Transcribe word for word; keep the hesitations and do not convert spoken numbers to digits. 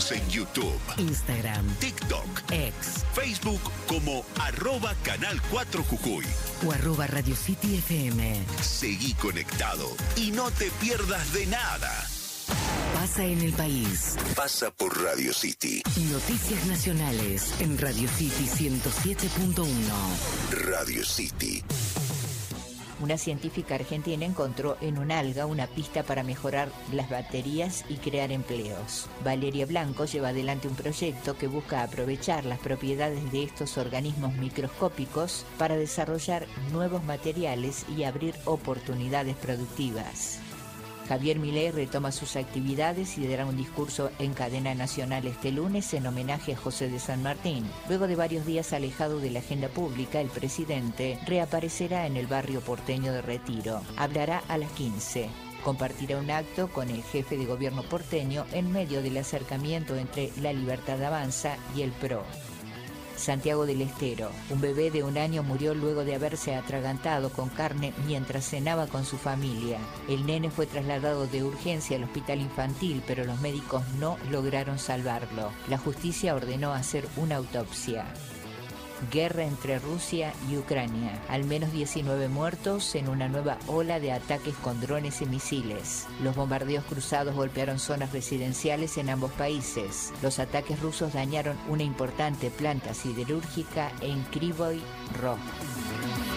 Seguinos en YouTube, Instagram, TikTok, X, Facebook como arroba Canal cuatro Jujuy o arroba Radio City F M. Seguí conectado y no te pierdas de nada. Pasa en el país. Pasa por Radio City. Noticias nacionales en Radio City ciento siete punto uno. Radio City. Una científica argentina encontró en un alga una pista para mejorar las baterías y crear empleos. Valeria Blanco lleva adelante un proyecto que busca aprovechar las propiedades de estos organismos microscópicos para desarrollar nuevos materiales y abrir oportunidades productivas. Javier Milei retoma sus actividades y dará un discurso en cadena nacional este lunes en homenaje a José de San Martín. Luego de varios días alejado de la agenda pública, el presidente reaparecerá en el barrio porteño de Retiro. Hablará a las quince. Compartirá un acto con el jefe de gobierno porteño en medio del acercamiento entre La Libertad Avanza y el P R O. Santiago del Estero. Un bebé de un año murió luego de haberse atragantado con carne mientras cenaba con su familia. El nene fue trasladado de urgencia al hospital infantil, pero los médicos no lograron salvarlo. La justicia ordenó hacer una autopsia. Guerra entre Rusia y Ucrania. Al menos diecinueve muertos en una nueva ola de ataques con drones y misiles. Los bombardeos cruzados golpearon zonas residenciales en ambos países. Los ataques rusos dañaron una importante planta siderúrgica en Kryvyi Rih.